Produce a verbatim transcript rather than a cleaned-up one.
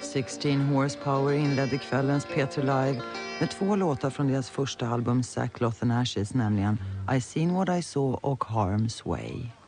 sexton Horsepower inledde kvällens P tre Live med två låtar från deras första album Sackcloth and Ashes, nämligen I Seen What I Saw och Harm's Way.